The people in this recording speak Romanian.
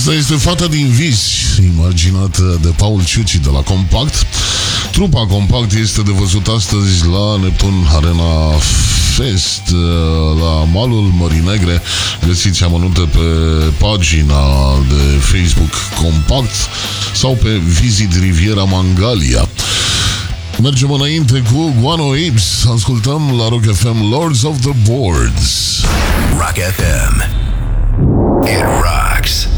Asta este Fata din vis, imaginată de Paul Ciuci de la Compact. Trupa Compact este de văzut astăzi la Neptun Arena Fest, la malul Mării Negre. Găsiți amănunte pe pagina de Facebook Compact sau pe Visit Riviera Mangalia. Mergem înainte cu Guano Apes. Ascultăm la Rock FM Lords of the Boards. Rock FM. It rocks.